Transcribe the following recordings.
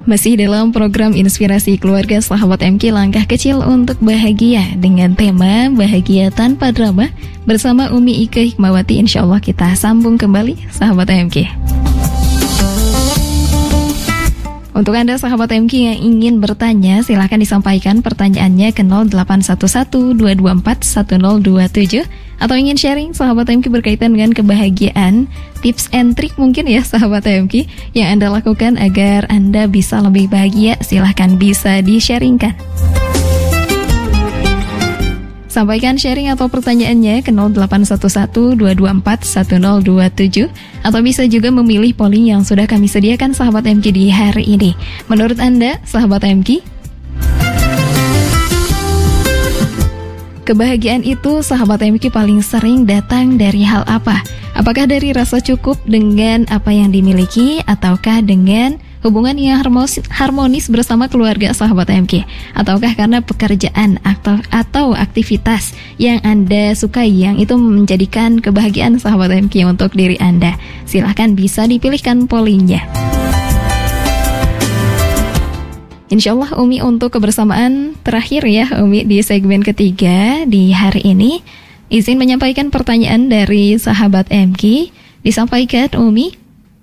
Masih dalam program Inspirasi Keluarga Sahabat MK, langkah kecil untuk bahagia dengan tema bahagia tanpa drama bersama Umi Ike Hikmawati. Insya Allah kita sambung kembali Sahabat MK. Untuk Anda Sahabat MK yang ingin bertanya, silahkan disampaikan pertanyaannya ke 0811-224-1027 atau ingin sharing Sahabat MK berkaitan dengan kebahagiaan, tips and trik mungkin ya Sahabat MK yang Anda lakukan agar Anda bisa lebih bahagia, silahkan bisa di-sharingkan. Sampaikan sharing atau pertanyaannya ke 0811-224-1027 atau bisa juga memilih polling yang sudah kami sediakan Sahabat MK di hari ini. Menurut Anda, Sahabat MK, kebahagiaan itu Sahabat MK paling sering datang dari hal apa? Apakah dari rasa cukup dengan apa yang dimiliki ataukah dengan hubungan yang harmonis bersama keluarga Sahabat MK? Ataukah karena pekerjaan atau aktivitas yang Anda sukai yang itu menjadikan kebahagiaan Sahabat MK untuk diri Anda? Silahkan bisa dipilihkan pollingnya. Insya Allah Umi untuk kebersamaan terakhir ya Umi di segmen ketiga di hari ini, izin menyampaikan pertanyaan dari Sahabat MK. Disampaikan Umi.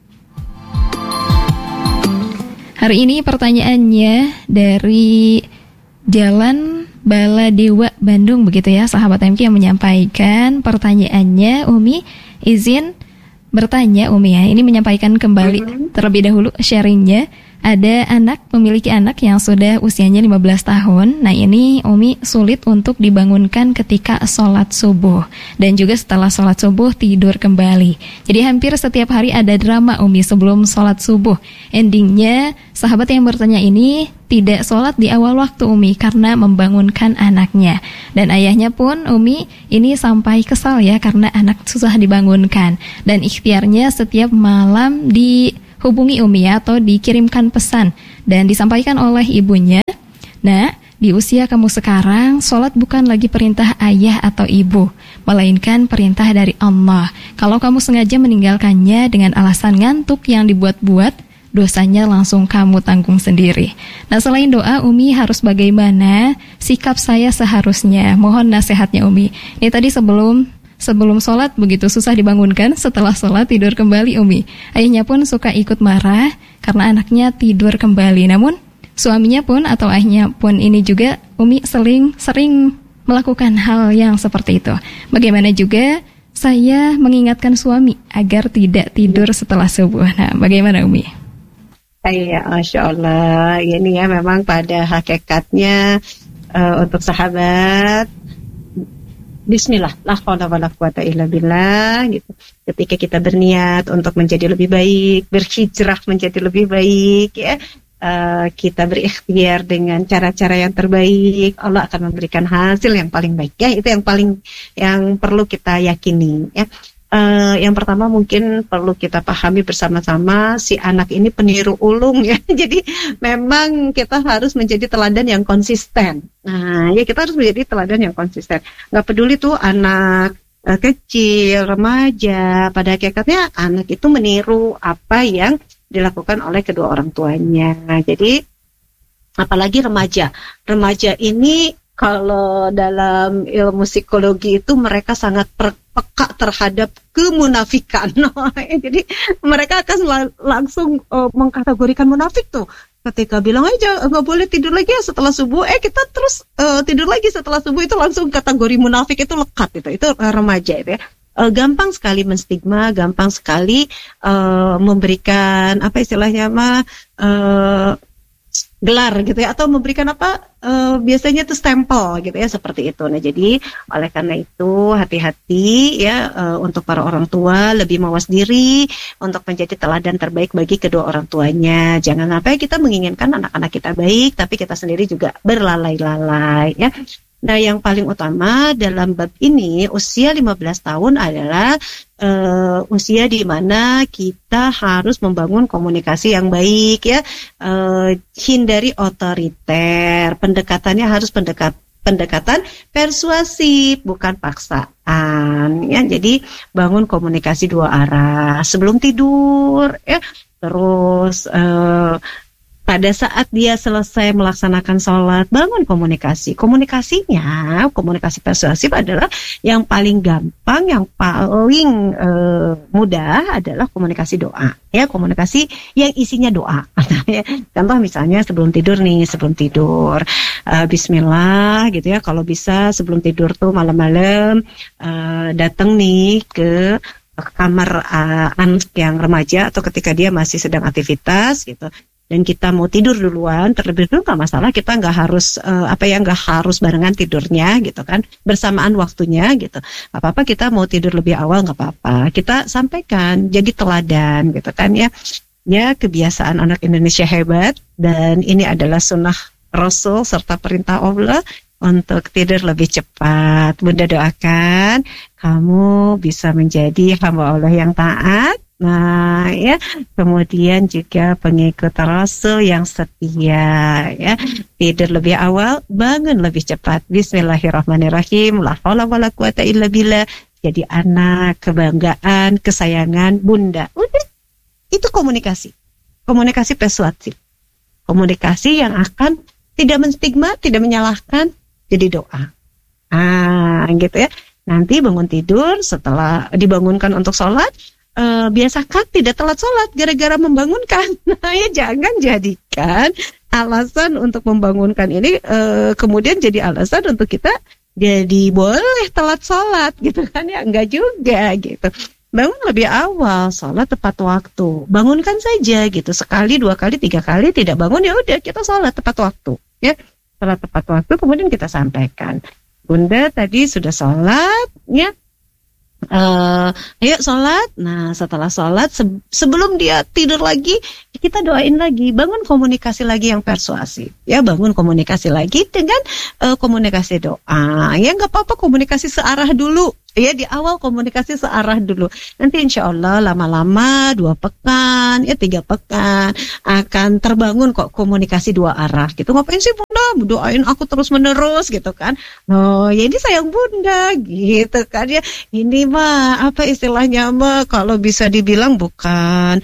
Hari ini pertanyaannya dari Jalan Baladewa, Bandung begitu ya Sahabat MK yang menyampaikan pertanyaannya. Umi izin bertanya Umi ya, ini menyampaikan kembali terlebih dahulu sharingnya. Ada memiliki anak yang sudah usianya 15 tahun. Nah ini Umi sulit untuk dibangunkan ketika sholat subuh dan juga setelah sholat subuh tidur kembali. Jadi hampir setiap hari ada drama Umi sebelum sholat subuh. Endingnya sahabat yang bertanya ini tidak sholat di awal waktu Umi karena membangunkan anaknya. Dan ayahnya pun Umi ini sampai kesal ya karena anak susah dibangunkan. Dan ikhtiarnya setiap malam dihubungi Umi ya, atau dikirimkan pesan dan disampaikan oleh ibunya. Nah, di usia kamu sekarang, sholat bukan lagi perintah ayah atau ibu, melainkan perintah dari Allah. Kalau kamu sengaja meninggalkannya dengan alasan ngantuk yang dibuat-buat, dosanya langsung kamu tanggung sendiri. Nah, selain doa, Umi harus bagaimana sikap saya seharusnya? Mohon nasihatnya Umi. Ini tadi sebelum sholat begitu susah dibangunkan, setelah sholat tidur kembali Umi. Ayahnya pun suka ikut marah karena anaknya tidur kembali. Namun suaminya pun atau ayahnya pun ini juga Umi sering melakukan hal yang seperti itu. Bagaimana juga saya mengingatkan suami agar tidak tidur setelah subuh. Nah, bagaimana Umi? Iya, Masya Allah. Ini ya memang pada hakikatnya untuk sahabat, Bismillah, la haula wala quwata illa billah gitu. Ketika kita berniat untuk menjadi lebih baik, berhijrah menjadi lebih baik ya, kita berikhtiar dengan cara-cara yang terbaik, Allah akan memberikan hasil yang paling baik ya. Itu yang perlu kita yakini ya. Yang pertama mungkin perlu kita pahami bersama-sama, si anak ini peniru ulung ya. Jadi memang kita harus menjadi teladan yang konsisten. Nah ya, kita harus menjadi teladan yang konsisten. Gak peduli tuh anak kecil, remaja, pada hakikatnya anak itu meniru apa yang dilakukan oleh kedua orang tuanya. Jadi apalagi remaja ini kalau dalam ilmu psikologi itu mereka sangat peka terhadap kemunafikan. Jadi mereka akan langsung mengkategorikan munafik tuh. Ketika bilang aja nggak boleh tidur lagi ya setelah subuh, kita terus tidur lagi setelah subuh, itu langsung kategori munafik, itu lekat itu remaja itu ya. Gampang sekali menstigma, gampang sekali memberikan apa istilahnya gelar gitu ya, atau memberikan biasanya itu stempel gitu ya, seperti itu. Nah jadi oleh karena itu hati-hati ya, untuk para orang tua lebih mawas diri untuk menjadi teladan terbaik bagi kedua orang tuanya. Jangan sampai kita menginginkan anak-anak kita baik tapi kita sendiri juga berlalai-lalai ya. Nah yang paling utama dalam bab ini, usia 15 tahun adalah usia di mana kita harus membangun komunikasi yang baik ya. Hindari otoriter, pendekatannya harus pendekatan persuasif, bukan paksaan ya. Jadi bangun komunikasi dua arah sebelum tidur ya. Terus pada saat dia selesai melaksanakan sholat, bangun komunikasi. Komunikasi persuasif adalah yang paling gampang, yang paling mudah adalah komunikasi doa. Ya, komunikasi yang isinya doa. Contoh misalnya sebelum tidur, Bismillah gitu ya. Kalau bisa sebelum tidur tuh malam-malam datang nih ke kamar anak yang remaja atau ketika dia masih sedang aktivitas gitu. Dan kita mau tidur duluan, terlebih dulu nggak masalah, kita nggak harus nggak harus barengan tidurnya gitu kan, bersamaan waktunya gitu, nggak apa-apa. Kita mau tidur lebih awal nggak apa-apa, kita sampaikan, jadi teladan gitu kan ya. Ya, kebiasaan anak Indonesia hebat, dan ini adalah sunnah Rasul serta perintah Allah untuk tidur lebih cepat. Bunda doakan kamu bisa menjadi hamba Allah yang taat. Nah, ya, kemudian juga pengikut Rasul yang setia, ya. Tidur lebih awal, bangun lebih cepat. Bismillahirrahmanirrahim. La haula wala quwata illa billah. Jadi anak kebanggaan, kesayangan Bunda. Udah, itu komunikasi. Komunikasi persuasif. Komunikasi yang akan tidak menstigma, tidak menyalahkan, jadi doa. Gitu ya. Nanti bangun tidur, setelah dibangunkan untuk sholat, biasakan tidak telat sholat gara-gara membangunkan. Nah, ya jangan jadikan alasan untuk membangunkan ini kemudian jadi alasan untuk kita jadi boleh telat sholat gitu kan ya, enggak juga gitu. Bangun lebih awal, sholat tepat waktu, bangunkan saja gitu, sekali, 2 kali, 3 kali tidak bangun, ya udah kita sholat tepat waktu ya. Sholat tepat waktu kemudian kita sampaikan, Bunda tadi sudah sholat ya, ayo sholat. Nah, setelah sholat, sebelum dia tidur lagi, kita doain lagi, bangun komunikasi lagi yang persuasif ya, bangun komunikasi lagi dengan komunikasi doa ya. Nggak apa-apa komunikasi searah dulu ya, di awal komunikasi searah dulu, nanti insya Allah lama-lama 2 pekan ya, 3 pekan akan terbangun kok komunikasi 2 arah gitu. Ngapain sih Bunda doain aku terus menerus gitu kan? Oh ya, ini sayang Bunda gitu kan ya. Ini mah apa istilahnya mah, kalau bisa dibilang bukan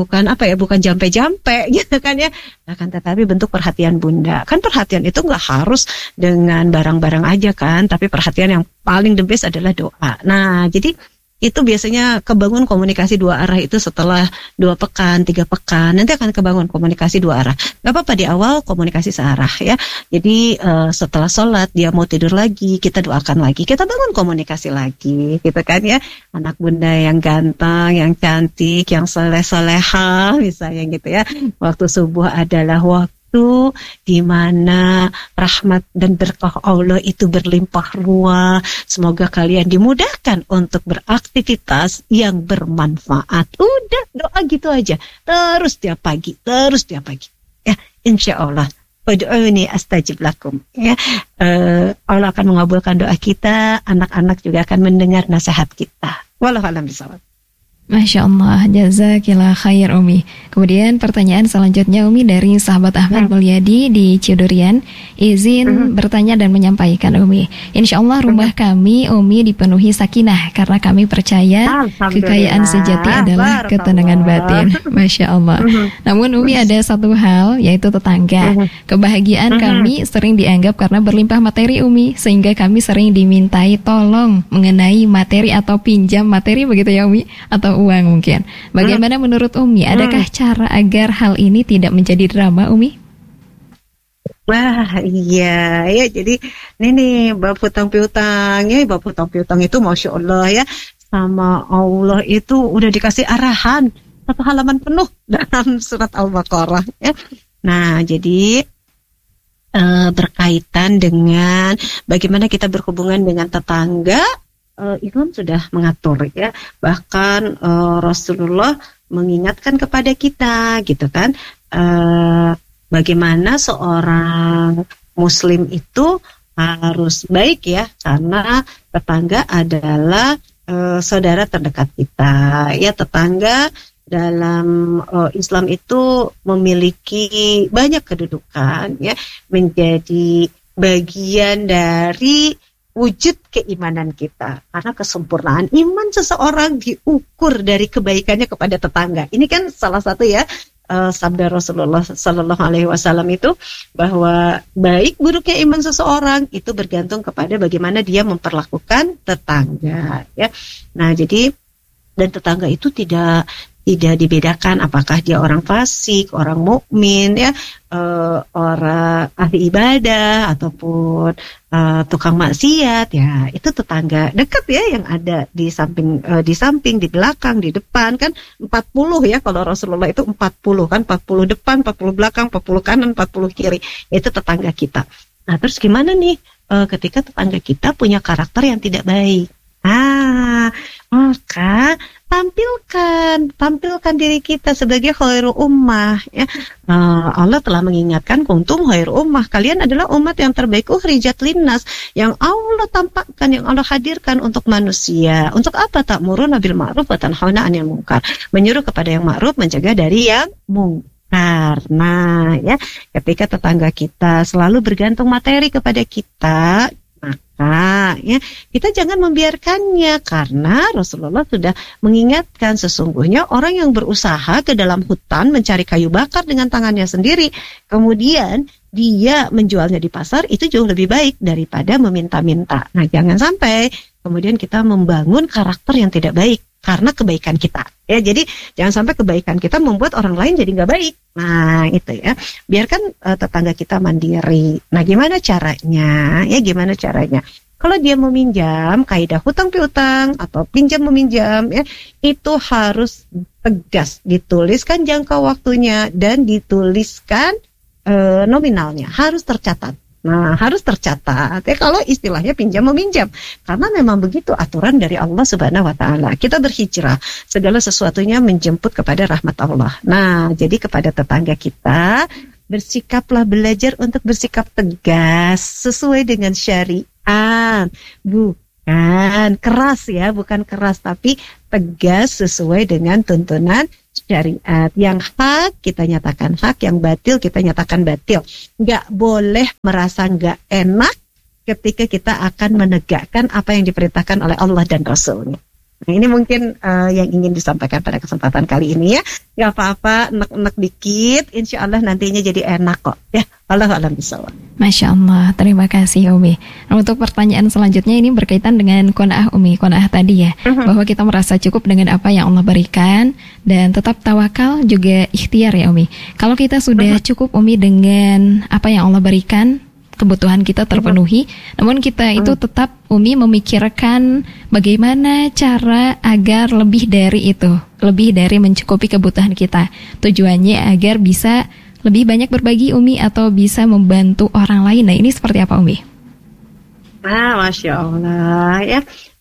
jampe-jampe gitu kan ya. Akan tetapi bentuk perhatian Bunda. Kan perhatian itu nggak harus dengan barang-barang aja kan, tapi perhatian yang paling the best adalah doa. Nah, jadi itu biasanya kebangun komunikasi 2 arah itu setelah 2 pekan, 3 pekan, nanti akan kebangun komunikasi 2 arah. Gak apa-apa di awal komunikasi searah ya. Jadi setelah sholat dia mau tidur lagi, kita doakan lagi, kita bangun komunikasi lagi gitu kan ya. Anak Bunda yang ganteng, yang cantik, yang soleh-soleha misalnya gitu ya, waktu subuh adalah waktu di mana rahmat dan berkah Allah itu berlimpah ruah. Semoga kalian dimudahkan untuk beraktivitas yang bermanfaat. Udah, doa gitu aja terus tiap pagi ya, insya Allah. Ud'uni astajib lakum ya. Allah akan mengabulkan doa kita, anak-anak juga akan mendengar nasihat kita. Wallahu a'lam bishawab. Masya Allah, jazakillah khair Umi. Kemudian pertanyaan selanjutnya Umi dari sahabat Ahmad Mulyadi di Cidurian. Izin bertanya dan menyampaikan Umi, insya Allah rumah kami Umi dipenuhi sakinah karena kami percaya kekayaan sejati adalah ketenangan batin. Masya Allah. Namun Umi ada satu hal, yaitu tetangga. Kebahagiaan kami sering dianggap karena berlimpah materi Umi, sehingga kami sering dimintai tolong mengenai materi atau pinjam materi begitu ya Umi, atau uang mungkin. Bagaimana menurut Umi? Adakah cara agar hal ini tidak menjadi drama, Umi? Wah, iya ya. Jadi ini bab hutang piutang ya, bab hutang piutang itu Masya Allah ya, sama Allah itu udah dikasih arahan 1 halaman penuh dalam surat Al-Baqarah ya. Nah, jadi berkaitan dengan bagaimana kita berhubungan dengan tetangga, Islam sudah mengatur ya. Bahkan Rasulullah mengingatkan kepada kita gitu kan, bagaimana seorang muslim itu harus baik ya, karena tetangga adalah saudara terdekat kita ya. Tetangga dalam Islam itu memiliki banyak kedudukan ya, menjadi bagian dari wujud keimanan kita, karena kesempurnaan iman seseorang diukur dari kebaikannya kepada tetangga. Ini kan salah satu ya sabda Rasulullah Sallallahu Alaihi Wasallam itu bahwa baik buruknya iman seseorang itu bergantung kepada bagaimana dia memperlakukan tetangga, ya. Nah, jadi dan tetangga itu tidak dibedakan apakah dia orang fasik, orang mukmin, ya, orang ahli ibadah ataupun tukang maksiat, ya, itu tetangga dekat ya yang ada di samping, di belakang, di depan kan 40 ya, kalau Rasulullah itu 40 kan, 40 depan, 40 belakang, 40 kanan, 40 kiri. Itu tetangga kita. Nah, terus gimana nih ketika tetangga kita punya karakter yang tidak baik? Maka tampilkan diri kita sebagai khairu ummah, ya. Allah telah mengingatkan kuntum khairu ummah, kalian adalah umat yang terbaik ukhrijat linnas, yang Allah tampakkan, yang Allah hadirkan untuk manusia. Untuk apa? Ta'muruna bil ma'ruf wa tanhauna 'anil munkar, menyuruh kepada yang ma'ruf, mencegah dari yang mungkar. Nah, ya, ketika tetangga kita selalu bergantung materi kepada kita, maka ya kita jangan membiarkannya, karena Rasulullah sudah mengingatkan sesungguhnya orang yang berusaha ke dalam hutan mencari kayu bakar dengan tangannya sendiri, kemudian dia menjualnya di pasar, itu jauh lebih baik daripada meminta-minta. Nah, jangan sampai kemudian kita membangun karakter yang tidak baik karena kebaikan kita, ya. Jadi jangan sampai kebaikan kita membuat orang lain jadi nggak baik. Nah, itu ya, biarkan tetangga kita mandiri. Nah, gimana caranya? Ya, gimana caranya? Kalau dia meminjam, kaidah hutang piutang atau pinjam meminjam, ya, itu harus tegas, dituliskan jangka waktunya dan dituliskan nominalnya, harus tercatat. Nah, harus tercatat ya, kalau istilahnya pinjam meminjam, karena memang begitu aturan dari Allah Subhanahu wa taala. Kita berhijrah, segala sesuatunya menjemput kepada rahmat Allah. Nah, jadi kepada tetangga kita, bersikaplah, belajar untuk bersikap tegas sesuai dengan syariat. Bukan keras ya, bukan keras, tapi tegas sesuai dengan tuntunan syariat. Yang hak kita nyatakan hak, yang batil kita nyatakan batil. Nggak boleh merasa nggak enak ketika kita akan menegakkan apa yang diperintahkan oleh Allah dan Rasul-Nya. Nah, ini mungkin yang ingin disampaikan pada kesempatan kali ini, ya. Nggak apa-apa, enak-enak dikit, insya Allah nantinya jadi enak kok, ya. Wallahu a'lam bishawab. Masya Allah, terima kasih Umi. Nah, untuk pertanyaan selanjutnya ini berkaitan dengan qanaah Umi, qanaah tadi ya, bahwa kita merasa cukup dengan apa yang Allah berikan dan tetap tawakal juga ikhtiar ya Umi. Kalau kita sudah cukup Umi dengan apa yang Allah berikan, kebutuhan kita terpenuhi, namun kita itu tetap Umi memikirkan bagaimana cara agar lebih dari itu, lebih dari mencukupi kebutuhan kita. Tujuannya agar bisa lebih banyak berbagi Umi atau bisa membantu orang lain. Nah, ini seperti apa Umi? Masya Allah, ya.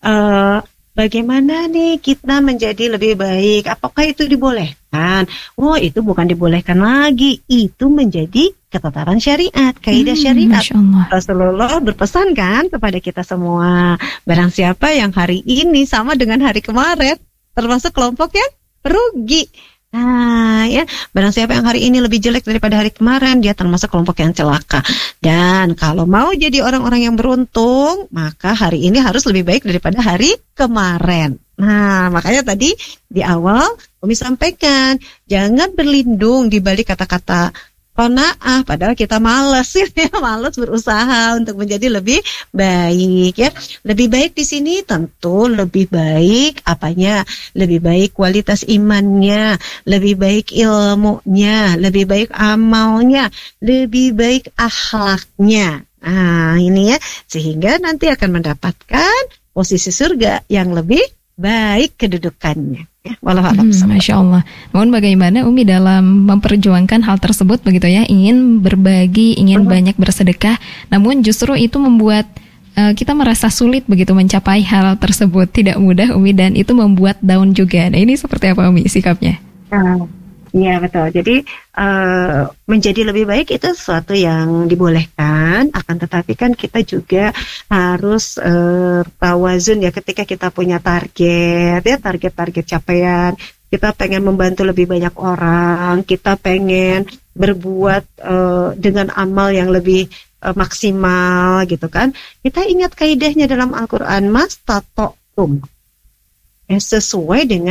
Bagaimana nih kita menjadi lebih baik? Apakah itu dibolehkan? Oh, itu bukan dibolehkan lagi, itu menjadi ketetapan syariat, kaidah syariat. Rasulullah berpesan kan kepada kita semua, barang siapa yang hari ini sama dengan hari kemarin, termasuk kelompok yang rugi. Nah, ya, barang siapa yang hari ini lebih jelek daripada hari kemarin, dia termasuk kelompok yang celaka. Dan kalau mau jadi orang-orang yang beruntung, maka hari ini harus lebih baik daripada hari kemarin. Nah, makanya tadi di awal Umi sampaikan, jangan berlindung di balik kata-kata qanaah, padahal kita malas ya, malas berusaha untuk menjadi lebih baik, ya. Lebih baik di sini tentu lebih baik apanya? Lebih baik kualitas imannya, lebih baik ilmunya, lebih baik amalnya, lebih baik akhlaknya. Nah, ini ya, sehingga nanti akan mendapatkan posisi surga yang lebih baik kedudukannya. Ya, Masya Allah. Mohon bagaimana Umi dalam memperjuangkan hal tersebut begitu ya, ingin berbagi, ingin banyak bersedekah, namun justru itu membuat kita merasa sulit begitu mencapai hal tersebut, tidak mudah Umi, dan itu membuat down juga. Nah, ini seperti apa Umi sikapnya? Iya betul. Jadi menjadi lebih baik itu sesuatu yang dibolehkan, akan tetapi kan kita juga harus tawazun ya, ketika kita punya target ya, target capaian. Kita pengen membantu lebih banyak orang, kita pengen berbuat dengan amal yang lebih maksimal gitu kan. Kita ingat kaidahnya dalam Al-Qur'an, mastata'tum. Sesuai dengan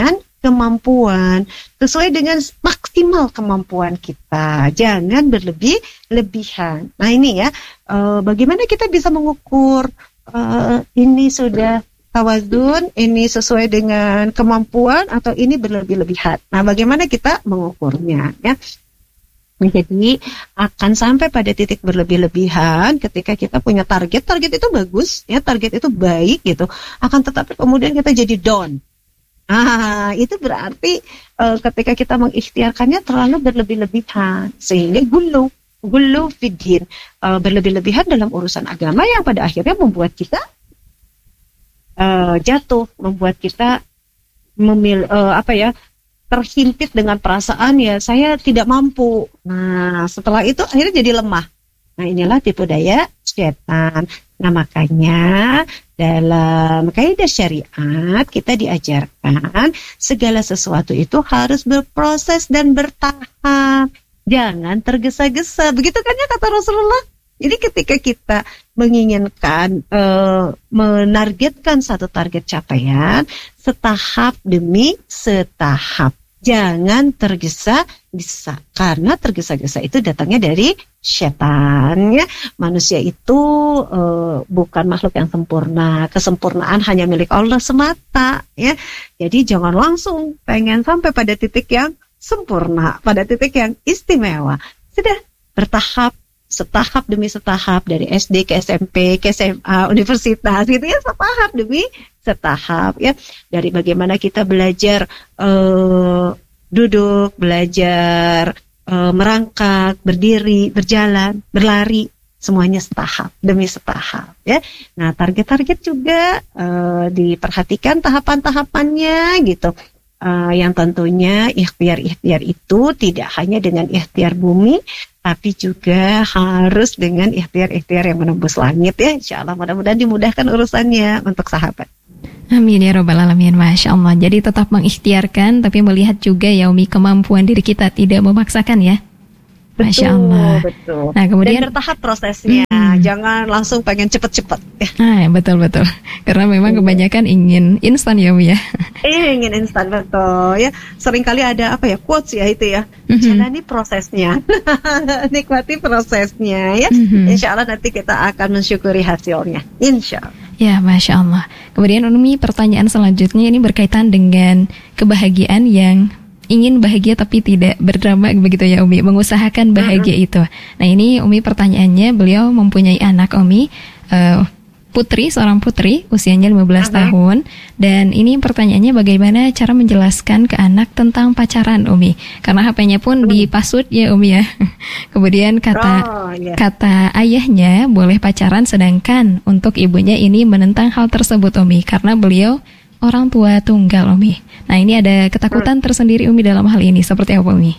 kemampuan, sesuai dengan maksimal kemampuan kita. Jangan berlebihan. Nah ini ya, bagaimana kita bisa mengukur ini sudah tawazun, ini sesuai dengan kemampuan, atau ini berlebih-lebihan. Nah bagaimana kita mengukurnya ya? Jadi akan sampai pada titik berlebih-lebihan ketika kita punya target itu bagus ya, target itu baik gitu. Akan tetapi kemudian kita jadi down. Itu berarti ketika kita mengikhtiarkannya terlalu berlebih-lebihan, sehingga gulu fiddin, berlebih-lebihan dalam urusan agama yang pada akhirnya membuat kita jatuh, membuat kita terhimpit dengan perasaan ya saya tidak mampu. Nah setelah itu akhirnya jadi lemah. Nah inilah tipu daya setan. Nah makanya dalam kaidah syariat kita diajarkan segala sesuatu itu harus berproses dan bertahap. Jangan tergesa-gesa. Begitu kan ya kata Rasulullah. Jadi ketika kita menginginkan menargetkan satu target capaian, setahap demi setahap. Jangan tergesa-gesa, karena tergesa-gesa itu datangnya dari setan ya. Manusia itu bukan makhluk yang sempurna. Kesempurnaan hanya milik Allah semata ya. Jadi jangan langsung pengen sampai pada titik yang sempurna, pada titik yang istimewa. Sudah bertahap, setahap demi setahap, dari SD ke SMP ke SMA, universitas gitu ya, setahap demi setahap ya. Dari bagaimana kita belajar duduk, belajar merangkak, berdiri, berjalan, berlari, semuanya setahap demi setahap ya. Nah target-target juga diperhatikan tahapan-tahapannya gitu. Yang tentunya ikhtiar itu tidak hanya dengan ikhtiar bumi, tapi juga harus dengan ikhtiar-ikhtiar yang menembus langit ya. Insya Allah mudah-mudahan dimudahkan urusannya untuk sahabat. Amin ya Rabbal Alamin. Masya Allah. Jadi tetap mengikhtiarkan, tapi melihat juga ya Umi kemampuan diri kita, tidak memaksakan ya. Masya Allah. Betul. Nah kemudian dan bertahap prosesnya, jangan langsung pengen cepet-cepet. Betul. Karena memang kebanyakan ingin instan ya Umi ya. Ingin instan, betul ya. Seringkali ada quotes ya itu ya. Jalani prosesnya, nikmati prosesnya ya. Insya Allah nanti kita akan mensyukuri hasilnya. Insya Allah. Ya, Masya Allah. Kemudian Umi, pertanyaan selanjutnya ini berkaitan dengan kebahagiaan yang ingin bahagia tapi tidak berdrama begitu ya Umi, mengusahakan bahagia itu. Nah ini Umi pertanyaannya, beliau mempunyai anak Umi, seorang putri usianya 15 tahun, dan ini pertanyaannya bagaimana cara menjelaskan ke anak tentang pacaran Umi, karena HP-nya pun dipasut ya Umi ya. Kemudian kata ayahnya boleh pacaran, sedangkan untuk ibunya ini menentang hal tersebut Umi, karena beliau orang tua tunggal Umi. Nah ini ada ketakutan tersendiri Umi dalam hal ini, seperti apa Umi?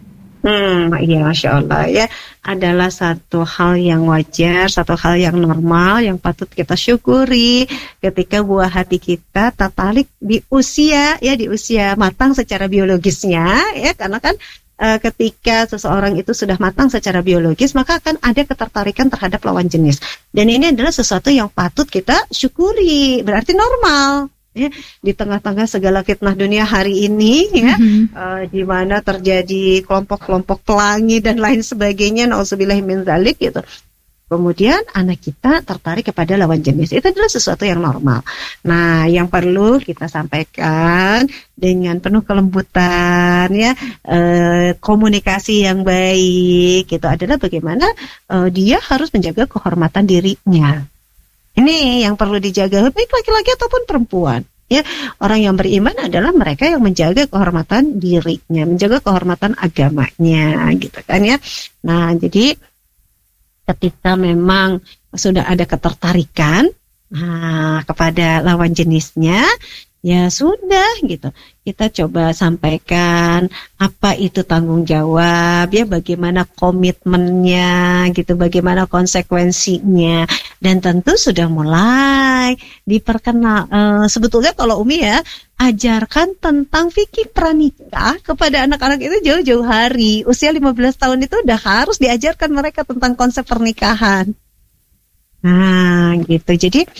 Iya, Masya Allah ya, adalah satu hal yang wajar, satu hal yang normal, yang patut kita syukuri ketika buah hati kita tertarik di usia matang secara biologisnya ya, karena kan ketika seseorang itu sudah matang secara biologis, maka akan ada ketertarikan terhadap lawan jenis, dan ini adalah sesuatu yang patut kita syukuri, berarti normal. Ya, di tengah-tengah segala fitnah dunia hari ini ya, di mana terjadi kelompok-kelompok pelangi dan lain sebagainya, nauzubillahi min dzalik gitu. Kemudian anak kita tertarik kepada lawan jenis, itu adalah sesuatu yang normal. Nah, yang perlu kita sampaikan dengan penuh kelembutan ya, komunikasi yang baik itu adalah bagaimana dia harus menjaga kehormatan dirinya. Ini yang perlu dijaga, baik laki-laki ataupun perempuan. Ya, orang yang beriman adalah mereka yang menjaga kehormatan dirinya, menjaga kehormatan agamanya, gitu kan ya. Nah, jadi ketika memang sudah ada ketertarikan kepada lawan jenisnya, ya sudah gitu. Kita coba sampaikan apa itu tanggung jawab ya, bagaimana komitmennya gitu, bagaimana konsekuensinya, dan tentu sudah mulai diperkenal. Sebetulnya kalau Umi ya, ajarkan tentang fikih pranikah kepada anak-anak itu jauh-jauh hari. Usia 15 tahun itu udah harus diajarkan mereka tentang konsep pernikahan. Nah gitu, jadi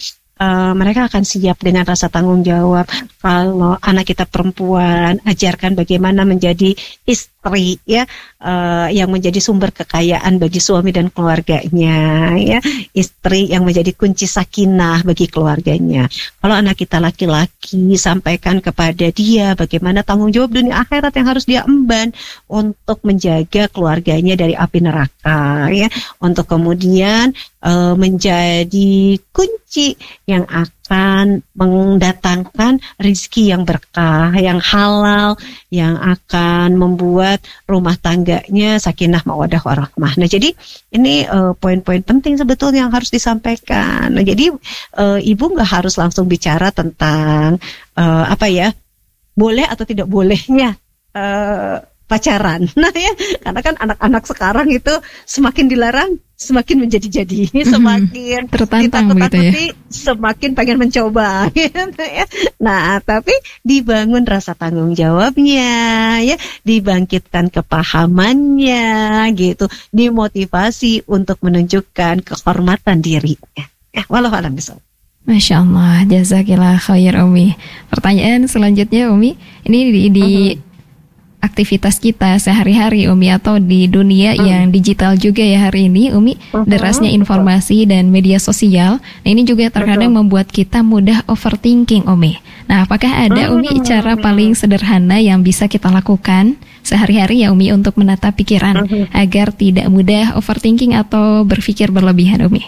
mereka akan siap dengan rasa tanggung jawab. Kalau anak kita perempuan, ajarkan bagaimana menjadi istri, ya, yang menjadi sumber kekayaan bagi suami dan keluarganya, ya, istri yang menjadi kunci sakinah bagi keluarganya. Kalau anak kita laki-laki, sampaikan kepada dia bagaimana tanggung jawab dunia akhirat yang harus dia emban untuk menjaga keluarganya dari api neraka, ya, untuk kemudian menjadi kunci yang akan mendatangkan rizki yang berkah, yang halal, yang akan membuat rumah tangganya sakinah mawaddah warahmah. Nah, jadi ini poin-poin penting sebetulnya yang harus disampaikan. Nah, jadi ibu nggak harus langsung bicara tentang boleh atau tidak bolehnya pacaran. Nah, ya, karena kan anak-anak sekarang itu semakin dilarang semakin menjadi-jadi, semakin tertantang begitu ya, semakin pengen mencoba, gitu ya. Nah, tapi dibangun rasa tanggung jawabnya, ya, dibangkitkan kepahamannya, gitu, dimotivasi untuk menunjukkan kehormatan dirinya. Ya, walau alam bisawab. Masya Allah, jazakillah khair Umi. Pertanyaan selanjutnya Umi, ini di aktivitas kita sehari-hari Umi, atau di dunia yang digital juga ya hari ini Umi, derasnya informasi dan media sosial. Nah, ini juga terkadang membuat kita mudah overthinking Umi. Nah, apakah ada Umi cara paling sederhana yang bisa kita lakukan sehari-hari ya Umi untuk menata pikiran agar tidak mudah overthinking atau berpikir berlebihan Umi?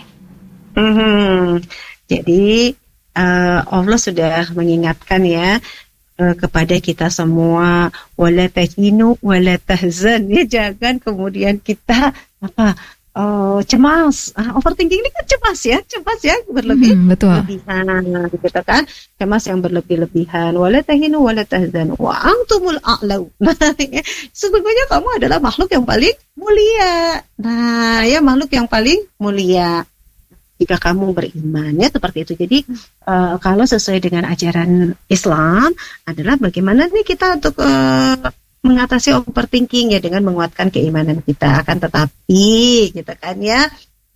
Jadi Allah sudah mengingatkan ya kepada kita semua, wala tahinu wala tahzan, ya, jangan kemudian kita cemas. Overthinking ini kan cemas ya berlebihan, gitu kan, cemas yang berlebih-lebihan. Wala tahinu wala tahzan wa antumul a'lau. Sesungguhnya kamu adalah makhluk yang paling mulia. Nah, ya, makhluk yang paling mulia jika kamu beriman, ya, seperti itu. Jadi kalau sesuai dengan ajaran Islam adalah bagaimana nih kita untuk mengatasi overthinking, ya, dengan menguatkan keimanan kita. Akan tetapi gitu kan, ya,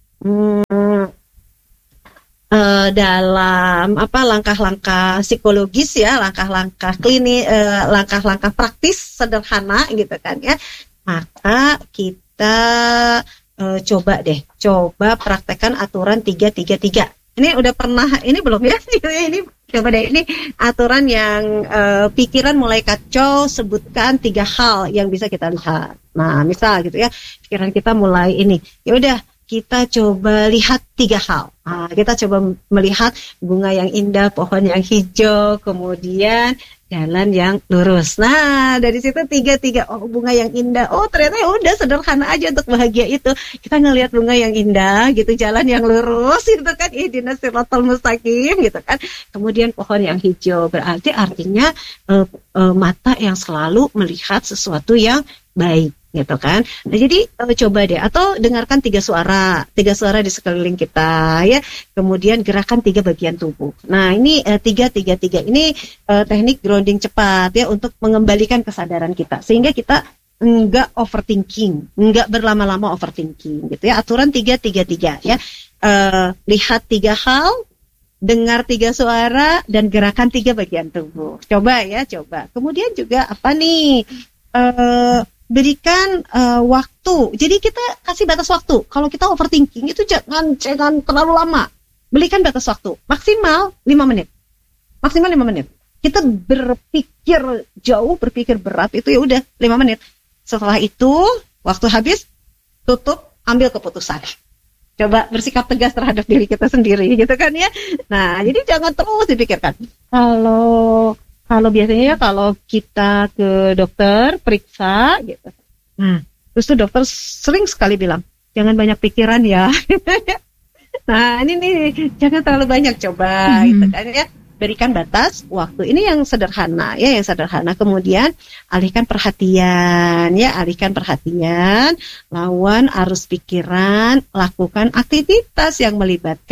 dalam langkah-langkah psikologis, ya, langkah-langkah klinis, langkah-langkah praktis sederhana gitu kan, ya, maka kita coba praktekkan aturan 3-3-3. Ini udah pernah, ini belum ya? Ini coba deh, ini aturan yang pikiran mulai kacau, sebutkan 3 hal yang bisa kita lihat. Nah, misal gitu ya, pikiran kita mulai ini, ya udah kita coba lihat 3 hal. Nah, kita coba melihat bunga yang indah, pohon yang hijau, kemudian jalan yang lurus. Nah, dari situ 3-3. Oh, bunga yang indah. Oh, ternyata ya udah sederhana aja untuk bahagia itu. Kita ngelihat bunga yang indah, gitu, jalan yang lurus, gitu kan, ihdinas siratal mustaqim, gitu kan. Kemudian pohon yang hijau, berarti artinya mata yang selalu melihat sesuatu yang baik, gitu kan. Nah, jadi coba deh, atau dengarkan 3 suara di sekeliling kita, ya. Kemudian gerakan 3 bagian tubuh. Nah, ini 3-3-3 ini teknik grounding cepat, ya, untuk mengembalikan kesadaran kita sehingga kita enggak overthinking, enggak berlama-lama overthinking, gitu ya. Aturan 3-3-3, ya. Lihat 3 hal, dengar 3 suara, dan gerakan 3 bagian tubuh. Coba ya, coba. Kemudian juga apa nih? Berikan waktu. Jadi kita kasih batas waktu. Kalau kita overthinking itu jangan terlalu lama. Berikan batas waktu. Maksimal 5 menit. Maksimal 5 menit. Kita berpikir jauh, berpikir berat itu ya udah 5 menit. Setelah itu, waktu habis, tutup, ambil keputusan. Coba bersikap tegas terhadap diri kita sendiri, gitu kan, ya. Nah, jadi jangan terus dipikirkan. Kalau biasanya kalau kita ke dokter periksa gitu, nah, terus tuh dokter sering sekali bilang jangan banyak pikiran ya. Nah, ini nih, jangan terlalu banyak, coba, gitu kan, ya. Berikan batas waktu. Ini yang sederhana, ya, yang sederhana. Kemudian alihkan perhatian, ya, alihkan perhatian, lawan arus pikiran, lakukan aktivitas yang melibatkan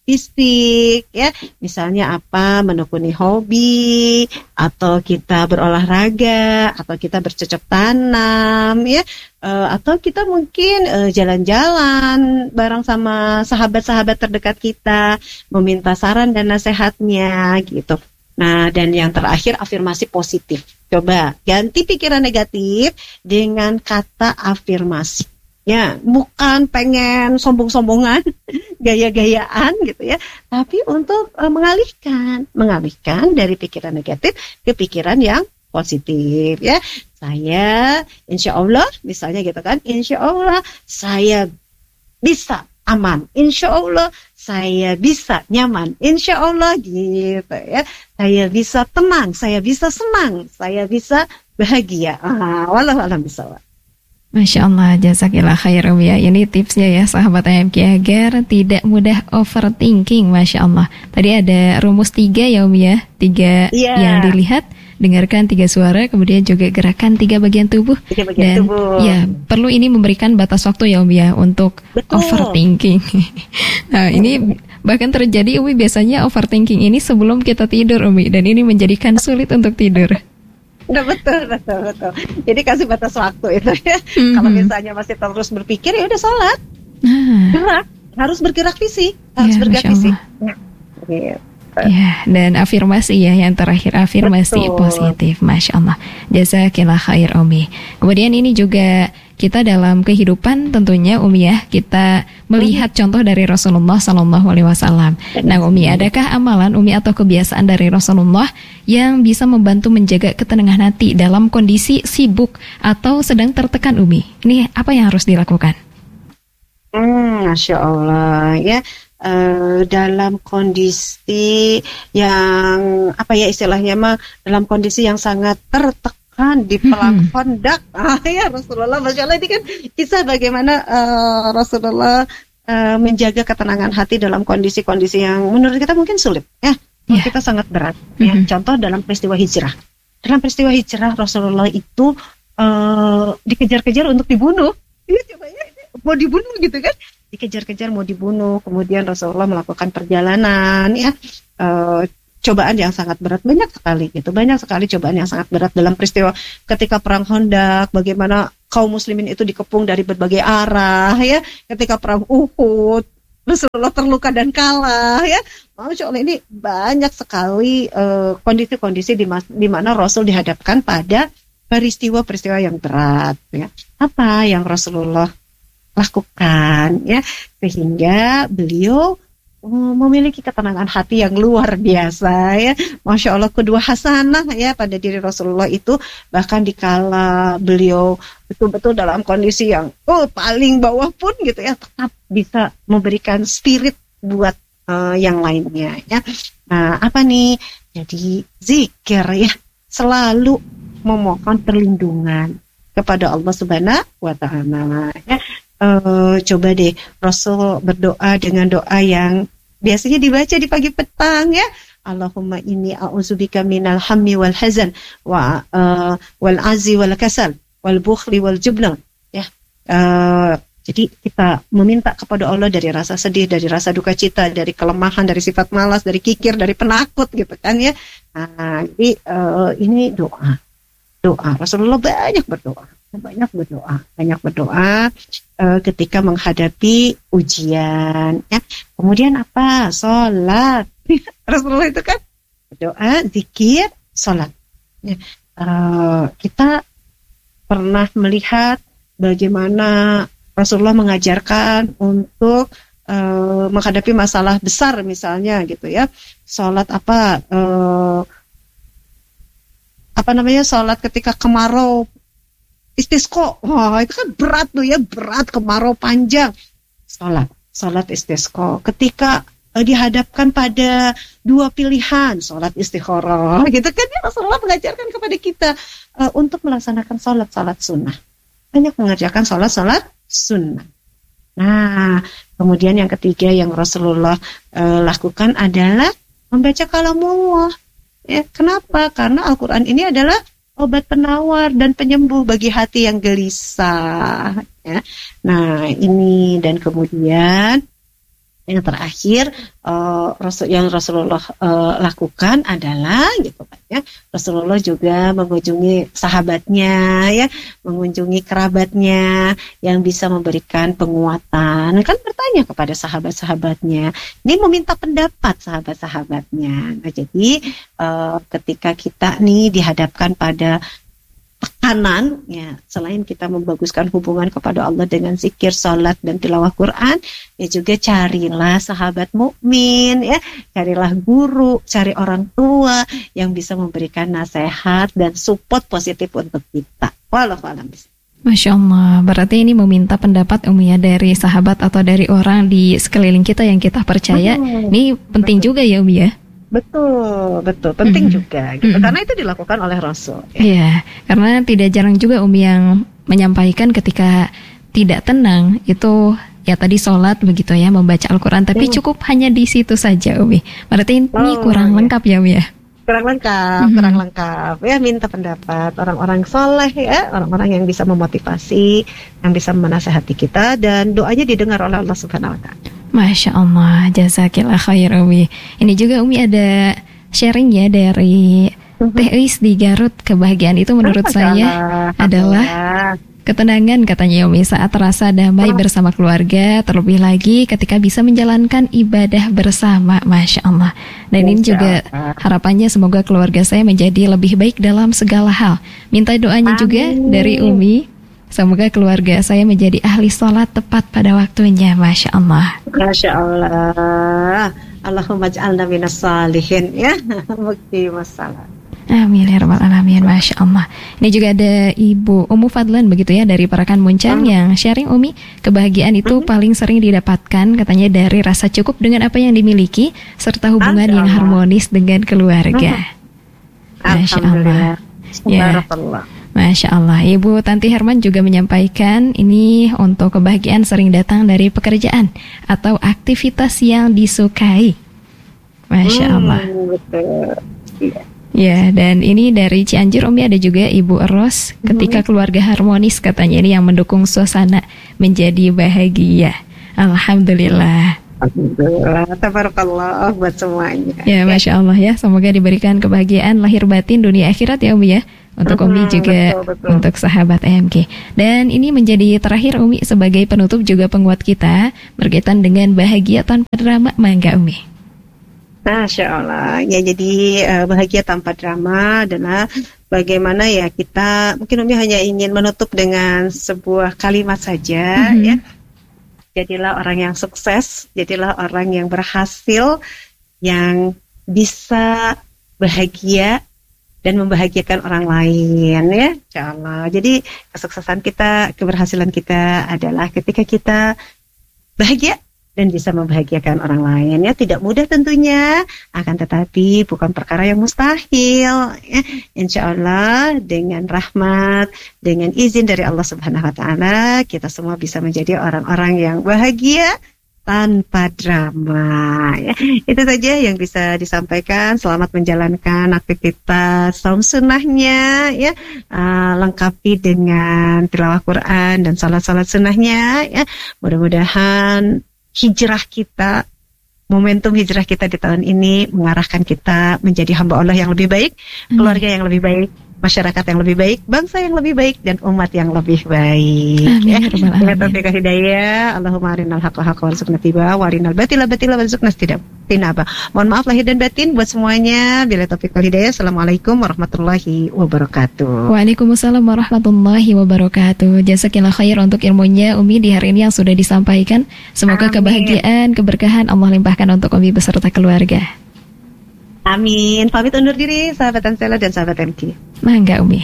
fisik ya, misalnya apa, menekuni hobi, atau kita berolahraga, atau kita bercocok tanam ya, atau kita mungkin jalan-jalan bareng sama sahabat-sahabat terdekat kita, meminta saran dan nasihatnya gitu. Nah, dan yang terakhir afirmasi positif. Coba ganti pikiran negatif dengan kata afirmasi. Ya, bukan pengen sombong-sombongan, gaya-gayaan gitu ya, tapi untuk mengalihkan dari pikiran negatif ke pikiran yang positif ya. Saya insya Allah, misalnya gitu kan, insya Allah saya bisa aman, insya Allah saya bisa nyaman, insya Allah gitu ya. Saya bisa tenang, saya bisa senang, saya bisa bahagia. Wallahu a'lam bishawab. Masya Allah, jazakillah khair Umi ya. Ini tipsnya ya sahabat AMK agar tidak mudah overthinking. Masya Allah. Tadi ada rumus 3 ya Umi ya. 3 yang dilihat, dengarkan 3 suara, kemudian juga gerakan 3 bagian tubuh. 3 bagian tubuh. Ya, perlu ini memberikan batas waktu ya Umi ya untuk overthinking. Nah ini bahkan terjadi Umi biasanya overthinking ini sebelum kita tidur Umi. Dan ini menjadikan sulit untuk tidur. Nah, betul. Jadi kasih batas waktu itu ya. Kalau misalnya masih terus berpikir, ya udah sholat. Gerak, harus bergerak fisik, harus bergerak fisik. Gitu. Ya, dan afirmasi ya yang terakhir, afirmasi positif. Masya Allah, jazakillah khair Umi. Kemudian ini juga kita dalam kehidupan tentunya Umi ya, kita melihat contoh dari Rasulullah SAW. Nah Umi, adakah amalan Umi atau kebiasaan dari Rasulullah yang bisa membantu menjaga ketenangan hati dalam kondisi sibuk atau sedang tertekan Umi? Ini apa yang harus dilakukan? Masya Allah ya. Dalam kondisi yang istilahnya dalam kondisi yang sangat tertekan di perang Khandaq, ya Rasulullah, Masya Allah, ini kan kisah bagaimana Rasulullah menjaga ketenangan hati dalam kondisi-kondisi yang menurut kita mungkin sulit ya, menurut kita sangat berat ya. Contoh dalam peristiwa hijrah. Dalam peristiwa hijrah Rasulullah itu dikejar-kejar untuk dibunuh. Ya, coba ya, mau dibunuh gitu kan, dikejar-kejar mau dibunuh, kemudian Rasulullah melakukan perjalanan ya, cobaan yang sangat berat, banyak sekali cobaan yang sangat berat dalam peristiwa ketika perang Khandaq, bagaimana kaum muslimin itu dikepung dari berbagai arah ya, ketika perang Uhud Rasulullah terluka dan kalah ya. Masya Allah, ini banyak sekali kondisi-kondisi di mana Rasul dihadapkan pada peristiwa-peristiwa yang berat ya. Apa yang Rasulullah lakukan ya, sehingga beliau memiliki ketenangan hati yang luar biasa ya. Masya Allah, kedua hasanah ya pada diri Rasulullah itu, bahkan dikala beliau betul-betul dalam kondisi yang paling bawah pun gitu ya, tetap bisa memberikan spirit buat yang lainnya ya. Nah, apa nih? Jadi zikir ya, selalu memohon perlindungan kepada Allah Subhanahu wa Ta'ala ya. Coba deh Rasul berdoa dengan doa yang biasanya dibaca di pagi petang ya. Allahumma inni a'udzubika minal hammi wal hazan wal azzi wal kasal wal bukhli wal jubn ya. Jadi kita meminta kepada Allah dari rasa sedih, dari rasa duka cita, dari kelemahan, dari sifat malas, dari kikir, dari penakut gitu kan ya. Nah, jadi ini doa Rasulullah banyak berdoa ketika menghadapi ujian ya. Kemudian apa? Sholat. Rasulullah itu kan berdoa, zikir, sholat ya. Kita pernah melihat bagaimana Rasulullah mengajarkan untuk menghadapi masalah besar misalnya gitu ya. Sholat sholat ketika kemarau, istisqa. Wah, itu kan berat tuh ya, berat, kemarau panjang. Sholat istisqa. Ketika dihadapkan pada dua pilihan, sholat istikharah, gitu kan ya, Rasulullah mengajarkan kepada kita untuk melaksanakan sholat sunnah. Banyak mengajarkan sholat sunnah. Nah, kemudian yang ketiga yang Rasulullah lakukan adalah membaca kalamullah. Ya, kenapa? Karena Al-Quran ini adalah obat penawar dan penyembuh bagi hati yang gelisah ya. Nah, ini, dan kemudian Yang terakhir yang Rasulullah lakukan adalah gitu kan ya, Rasulullah juga mengunjungi sahabatnya ya, mengunjungi kerabatnya yang bisa memberikan penguatan. Kan bertanya kepada sahabat-sahabatnya, ini meminta pendapat sahabat-sahabatnya. Nah, jadi ketika kita nih dihadapkan pada tekanan ya, selain kita membaguskan hubungan kepada Allah dengan zikir, salat dan tilawah Quran, ya juga carilah sahabat mukmin ya, carilah guru, cari orang tua yang bisa memberikan nasihat dan support positif untuk kita. Wallahu a'lam bishawab. Masya Allah, berarti ini meminta pendapat ya dari sahabat atau dari orang di sekeliling kita yang kita percaya. Ini penting juga ya ya. Betul, penting juga gitu. Karena itu dilakukan oleh Rasul. Iya, karena tidak jarang juga yang menyampaikan ketika tidak tenang itu ya tadi sholat begitu ya, membaca Al-Quran, tapi cukup hanya di situ saja Berarti ini kurang lengkap ya ya. Kurang lengkap ya, minta pendapat orang-orang soleh ya, orang-orang yang bisa memotivasi, yang bisa menasehati kita, dan doanya didengar oleh Allah Subhanahu wa Ta'ala. Masya Allah, jazakillah khair Umi. Ini juga Umi ada sharing ya dari Teh Uis di Garut. Kebahagiaan itu menurut saya adalah ketenangan katanya Umi saat terasa damai bersama keluarga, terlebih lagi ketika bisa menjalankan ibadah bersama. Masya Allah. Dan ini juga harapannya semoga keluarga saya menjadi lebih baik dalam segala hal. Minta doanya juga dari Umi, semoga keluarga saya menjadi ahli sholat tepat pada waktunya. Masya Allah. Masya Allah. Allahumma ja'alna minas salihin ya. Mukti masalah. Amin ya rabbal alamin. Masya Allah. Ini juga ada Ibu Umu Fadlan begitu ya, dari Parakan Muncang yang sharing Umi, kebahagiaan itu paling sering didapatkan katanya dari rasa cukup dengan apa yang dimiliki serta hubungan yang harmonis dengan keluarga. Masya Allah. Ya. Masya Allah. Ibu Tanti Herman juga menyampaikan ini untuk kebahagiaan sering datang dari pekerjaan atau aktivitas yang disukai. Masya Allah. Betul. Ya, dan ini dari Cianjur Umi ada juga Ibu Eros, ketika keluarga harmonis katanya ini yang mendukung suasana menjadi bahagia. Alhamdulillah. Alhamdulillah, tabarakallah buat semuanya. Ya, Masya Allah ya, semoga diberikan kebahagiaan lahir batin dunia akhirat ya Umi ya. Untuk Umi juga betul. Untuk sahabat AMK. Dan ini menjadi terakhir Umi sebagai penutup juga penguat kita berkaitan dengan bahagia tanpa drama. Mangga Umi. Masya Allah. Ya, jadi bahagia tanpa drama adalah bagaimana ya kita, mungkin Umi hanya ingin menutup dengan sebuah kalimat saja ya. Jadilah orang yang sukses, jadilah orang yang berhasil, yang bisa bahagia dan membahagiakan orang lain ya, insyaallah. Jadi kesuksesan kita, keberhasilan kita adalah ketika kita bahagia dan bisa membahagiakan orang lain ya. Tidak mudah tentunya, akan tetapi bukan perkara yang mustahil ya. Insyaallah dengan rahmat, dengan izin dari Allah Subhanahu wa Ta'ala, kita semua bisa menjadi orang-orang yang bahagia tanpa drama ya. Itu saja yang bisa disampaikan. Selamat menjalankan aktivitas saum sunnahnya ya, lengkapi dengan tilawah Quran dan salat-salat sunnahnya ya. Mudah-mudahan hijrah kita, momentum hijrah kita di tahun ini mengarahkan kita menjadi hamba Allah yang lebih baik, keluarga yang lebih baik, masyarakat yang lebih baik, bangsa yang lebih baik, dan umat yang lebih baik. Amin. Dengan taufik hidayah, Allahumma arinal haqqa haqqa warzuqna tibaa wa arinal batila batila warzuqna tinaba. Mohon maaf lahir dan batin buat semuanya. Bila taufik hidayah. Assalamualaikum warahmatullahi wabarakatuh. Waalaikumsalam warahmatullahi wabarakatuh. Jazakillah khair untuk ilmunya Umi di hari ini yang sudah disampaikan. Semoga kebahagiaan, keberkahan Allah limpahkan untuk Umi beserta keluarga. Amin. Pamit undur diri sahabat Ansela dan sahabat MK. Mangga Umi.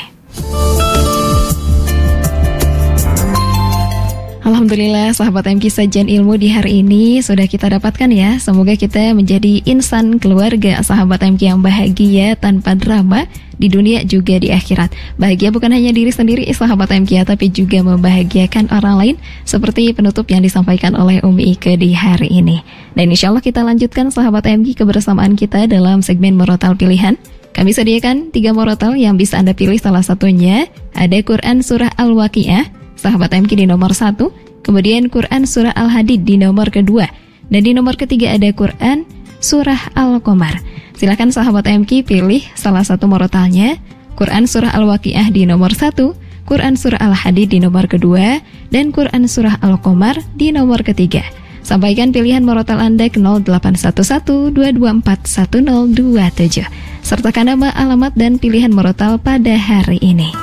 Alhamdulillah sahabat MK, sajian ilmu di hari ini sudah kita dapatkan ya. Semoga kita menjadi insan keluarga sahabat MK yang bahagia tanpa drama di dunia juga di akhirat. Bahagia bukan hanya diri sendiri sahabat MK, tapi juga membahagiakan orang lain, seperti penutup yang disampaikan oleh Umi Ike di hari ini. Dan insya Allah kita lanjutkan sahabat MK kebersamaan kita dalam segmen Murotal Pilihan. Kami sediakan 3 murotal yang bisa Anda pilih salah satunya. Ada Quran Surah Al-Waqiah sahabat MK di nomor 1, kemudian Quran Surah Al-Hadid di nomor kedua, Dan di nomor ketiga ada Quran Surah Al-Qamar. Silakan sahabat MQ pilih salah satu murotalnya. Quran Surah Al-Waqiah di nomor 1, Quran Surah Al-Hadid di nomor kedua, dan Quran Surah Al-Qamar di nomor ketiga. Sampaikan pilihan murotal Anda ke 0811-224-1027. Sertakan nama, alamat, dan pilihan murotal pada hari ini.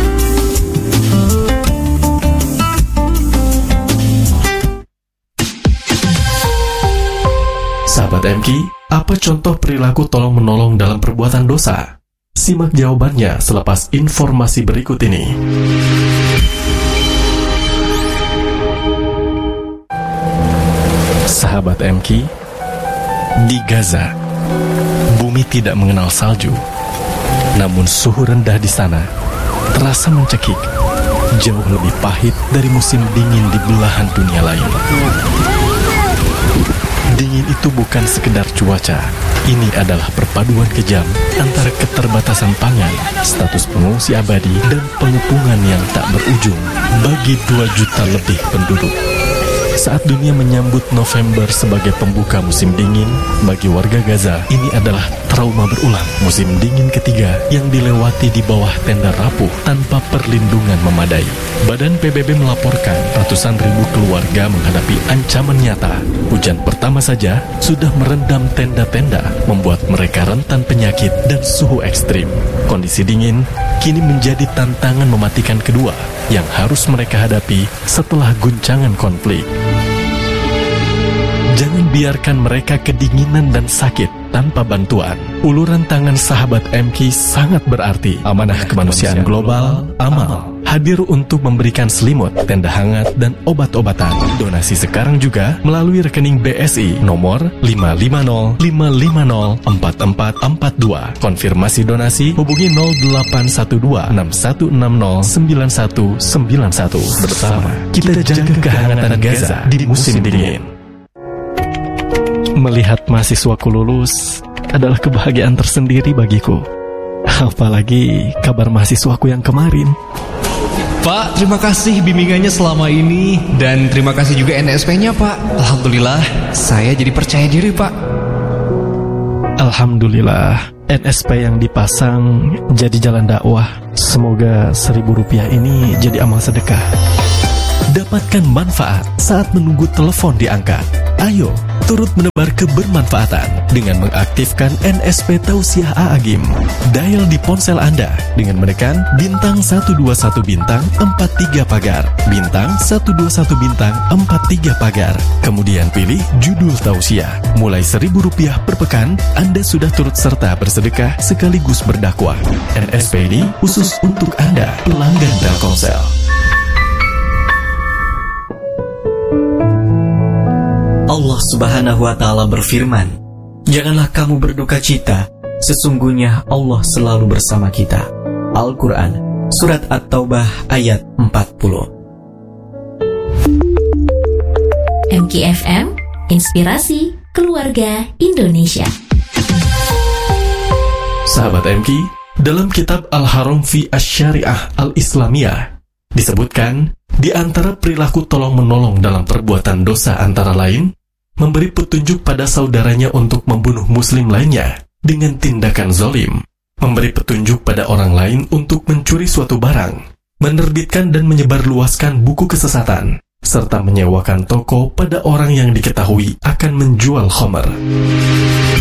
Sahabat MQ, apa contoh perilaku tolong-menolong dalam perbuatan dosa? Simak jawabannya selepas informasi berikut ini. Sahabat MQ, di Gaza, bumi tidak mengenal salju. Namun suhu rendah di sana terasa mencekik, jauh lebih pahit dari musim dingin di belahan dunia lain. Dingin itu bukan sekedar cuaca. Ini adalah perpaduan kejam antara keterbatasan pangan, status pengungsi abadi, dan pengepungan yang tak berujung bagi 2 juta lebih penduduk. Saat dunia menyambut November sebagai pembuka musim dingin, bagi warga Gaza, ini adalah trauma berulang. Musim dingin ketiga yang dilewati di bawah tenda rapuh tanpa perlindungan memadai. Badan PBB melaporkan ratusan ribu keluarga menghadapi ancaman nyata. Hujan pertama saja sudah merendam tenda-tenda, membuat mereka rentan penyakit dan suhu ekstrim. Kondisi dingin kini menjadi tantangan mematikan kedua yang harus mereka hadapi setelah guncangan konflik. Jangan biarkan mereka kedinginan dan sakit tanpa bantuan. Uluran tangan sahabat MQ sangat berarti. Amanah Kemanusiaan Global, AMAL, hadir untuk memberikan selimut, tenda hangat, dan obat-obatan. Donasi sekarang juga melalui rekening BSI nomor 550-550-4442. Konfirmasi donasi hubungi 0812-6160-9191. Bersama kita jaga kehangatan Gaza di musim dingin. Melihat mahasiswaku lulus adalah kebahagiaan tersendiri bagiku. Apalagi kabar mahasiswaku yang kemarin. Pak, terima kasih bimbingannya selama ini. Dan terima kasih juga NSP-nya, Pak. Alhamdulillah, saya jadi percaya diri, Pak. Alhamdulillah, NSP yang dipasang jadi jalan dakwah. Semoga Rp1.000 ini jadi amal sedekah. Dapatkan manfaat saat menunggu telepon diangkat. Ayo, turut menebar kebermanfaatan dengan mengaktifkan NSP Tausiah A'agim. Dial di ponsel Anda dengan menekan bintang 121 bintang 43 pagar, bintang 121 bintang 43 pagar. Kemudian pilih judul Tausiah. Mulai Rp1.000 per pekan, Anda sudah turut serta bersedekah sekaligus berdakwah. NSP ini khusus untuk Anda, pelanggan Telkomsel. Allah Subhanahu wa Ta'ala berfirman, "Janganlah kamu berduka cita, sesungguhnya Allah selalu bersama kita." Al-Quran, Surat At-Taubah ayat 40. MKFM, Inspirasi Keluarga Indonesia. Sahabat MQ, dalam kitab Al-Haram fi Asy-Syariah Al-Islamiyah disebutkan, di antara perilaku tolong-menolong dalam perbuatan dosa antara lain, memberi petunjuk pada saudaranya untuk membunuh muslim lainnya dengan tindakan zalim, memberi petunjuk pada orang lain untuk mencuri suatu barang, menerbitkan dan menyebarluaskan buku kesesatan, serta menyewakan toko pada orang yang diketahui akan menjual khamar.